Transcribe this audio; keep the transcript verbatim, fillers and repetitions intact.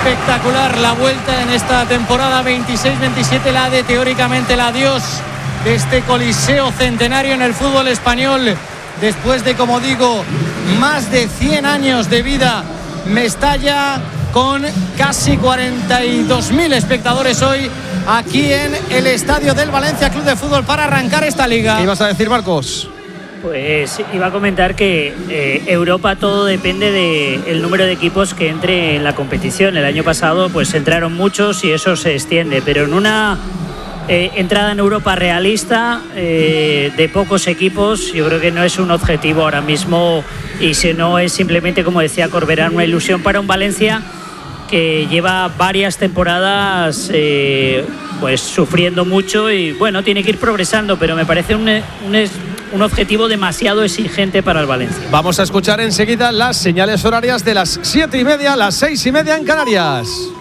espectacular la vuelta en esta temporada veintiséis veintisiete, la de teóricamente el adiós de este coliseo centenario en el fútbol español. Después de, como digo, más de cien años de vida, Mestalla con casi cuarenta y dos mil espectadores hoy aquí en el estadio del Valencia Club de Fútbol para arrancar esta liga. ¿Qué ibas a decir, Marcos? Pues iba a comentar que eh, Europa todo depende del número de equipos que entre en la competición. El año pasado pues entraron muchos y eso se extiende, pero en una eh, entrada en Europa realista eh, de pocos equipos, yo creo que no es un objetivo ahora mismo, y si no es simplemente, como decía Corberán, una ilusión para un Valencia que lleva varias temporadas eh, pues sufriendo mucho y bueno, tiene que ir progresando, pero me parece un, un, un objetivo demasiado exigente para el Valencia. Vamos a escuchar enseguida las señales horarias de las siete y media, las seis y media en Canarias.